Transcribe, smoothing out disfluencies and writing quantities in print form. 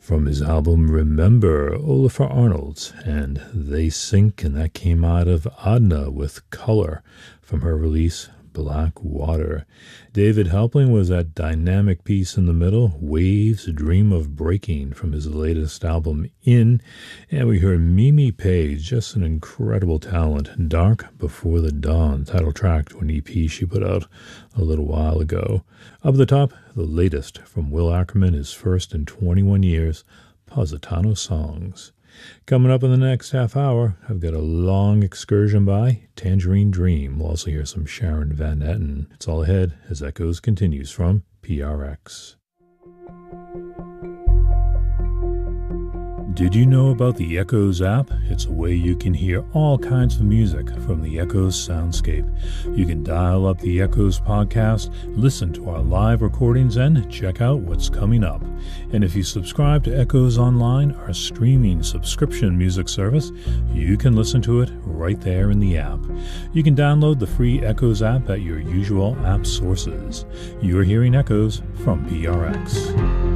from his album Remember, Olafur Arnalds and They Sink, and that came out of Adna with Color from her release Black Water. David Helpling was that dynamic piece in the middle, Waves Dream of Breaking, from his latest album In, and we heard Mimi Page, just an incredible talent, Dark Before the Dawn, title track to an EP she put out a little while ago. Up at the top, the latest from Will Ackerman, his first in 21 years, Positano Songs. Coming up in the next half hour, I've got a long excursion by Tangerine Dream. We'll also hear some Sharon Van Etten. It's all ahead as Echoes continues from PRX. Did you know about the Echoes app? It's a way you can hear all kinds of music from the Echoes soundscape. You can dial up the Echoes podcast, listen to our live recordings, and check out what's coming up. And if you subscribe to Echoes Online, our streaming subscription music service, you can listen to it right there in the app. You can download the free Echoes app at your usual app sources. You're hearing Echoes from PRX.